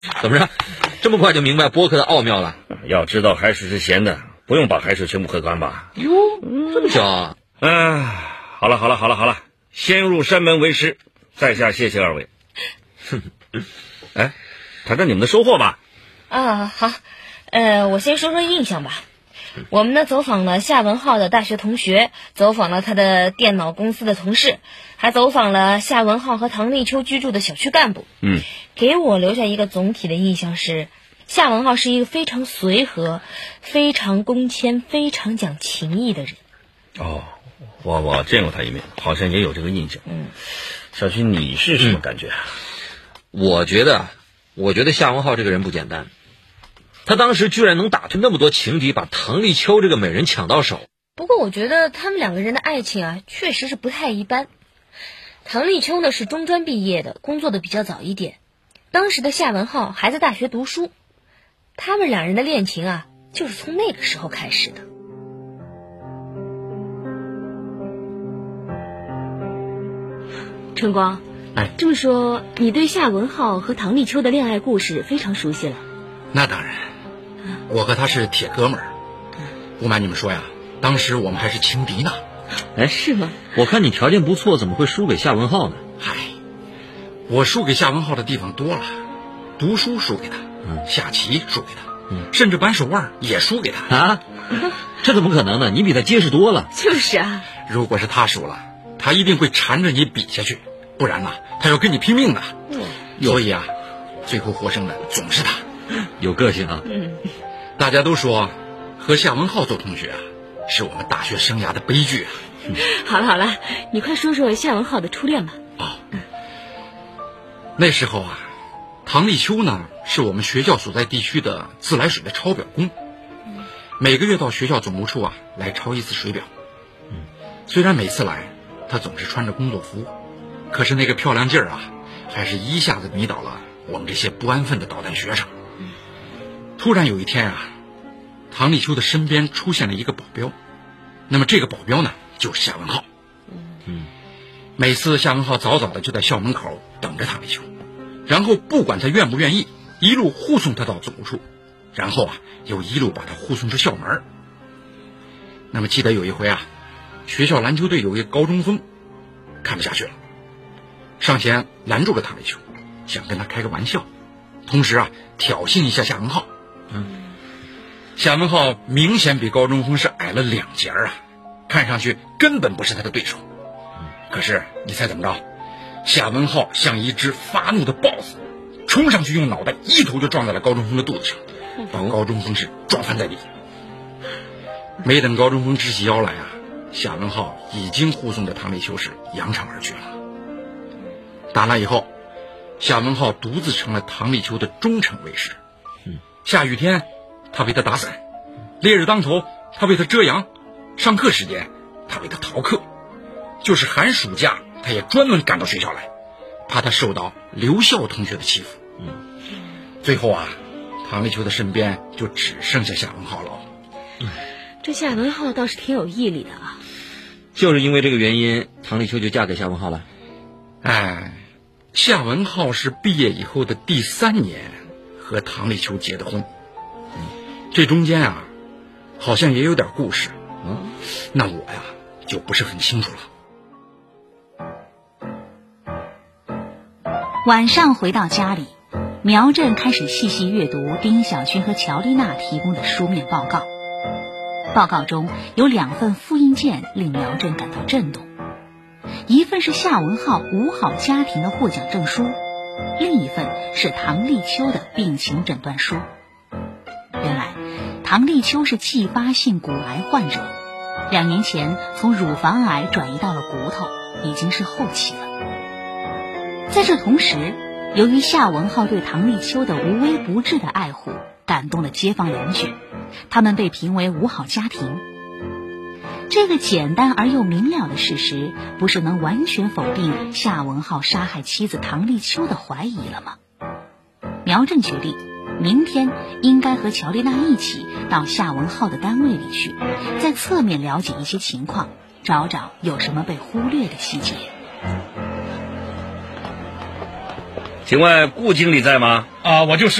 怎么着，这么快就明白播客的奥妙了？ 要知道海水是咸的，不用把海水全部喝干吧？ 哟，这么巧啊！ 好了，先入山门为师，在下谢谢二位。哎，谈谈你们的收获吧。 好，我先说说印象吧。我们呢走访了夏文浩的大学同学，走访了他的电脑公司的同事，还走访了夏文浩和唐立秋居住的小区干部。给我留下一个总体的印象是，夏文浩是一个非常随和、非常恭谦、非常讲情义的人。 我见过他一面，好像也有这个印象。小徐，你是什么感觉啊？ 我觉得夏文浩这个人不简单，他当时居然能打出那么多情敌，把唐立秋这个美人抢到手。 不过我觉得他们两个人的爱情啊，确实是不太一般。唐立秋呢是中专毕业的，工作的比较早一点，当时的夏文浩还在大学读书，他们两人的恋情啊，就是从那个时候开始的。 春光，这么说你对夏文浩和唐立秋的恋爱故事非常熟悉了？ 那当然，我和他是铁哥们儿。不瞒你们说呀，当时我们还是情敌呢。 是吗？ 我看你条件不错，怎么会输给夏文浩呢？ 我输给夏文浩的地方多了，读书输给他，下棋输给他，甚至扳手腕也输给他。 这怎么可能呢？你比他结实多了。 就是啊。 如果是他输了，他一定会缠着你比下去，不然呢，他要跟你拼命的。所以啊，最后获胜的总是他。 有个性啊。 大家都说和夏文浩做同学啊，是我们大学生涯的悲剧啊。 好了，你快说说夏文浩的初恋吧。 那时候啊，唐立秋呢是我们学校所在地区的自来水的抄表工，每个月到学校总务处啊来抄一次水表。虽然每次来他总是穿着工作服，可是那个漂亮劲儿啊，还是一下子迷倒了我们这些不安分的捣蛋学生。突然有一天啊，唐立秋的身边出现了一个保镖，那么这个保镖呢就是夏文浩。每次夏文浩早早的就在校门口等着唐立秋，然后不管他愿不愿意，一路护送他到总务处，然后啊又一路把他护送至校门。那么记得有一回啊，学校篮球队有一个高中锋看不下去了，上前拦住了唐立秋，想跟他开个玩笑，同时啊挑衅一下夏文浩。夏文浩明显比高中锋是矮了2截啊，看上去根本不是他的对手。可是你猜怎么着？夏文浩像一只发怒的豹子，冲上去用脑袋一头就撞在了高中锋的肚子上，把高中锋是撞翻在地。没等高中锋直起腰来啊，夏文浩已经护送着唐立秋是扬长而去了。打那以后，夏文浩独自成了唐立秋的忠诚卫士。下雨天他为他打伞，烈日当头他为他遮阳，上课时间他为他逃课，就是寒暑假他也专门赶到学校来，怕他受到留校同学的欺负。最后啊，唐立秋的身边就只剩下夏文浩了。 这夏文浩倒是挺有毅力的啊。 就是因为这个原因，唐立秋就嫁给夏文浩了。 夏文浩是毕业以后的第3年和唐立秋结的婚。这中间啊好像也有点故事。那我呀就不是很清楚了。 晚上回到家里，苗振开始细细阅读丁小军和乔丽娜提供的书面报告。报告中有2份复印件令苗振感到震动，一份是夏文浩5好家庭的获奖证书，另一份是唐立秋的病情诊断书。原来唐立秋是继发性骨癌患者，2年前从乳房癌转移到了骨头，已经是后期了。在这同时，由于夏文浩对唐立秋的无微不至的爱护，感动了街坊邻居，他们被评为5好家庭。这个简单而又明了的事实，不是能完全否定夏文浩杀害妻子唐立秋的怀疑了吗？苗振决定明天应该和乔丽娜一起到夏文浩的单位里去，在侧面了解一些情况，找找有什么被忽略的细节。 请问顾经理在吗？ 我就是。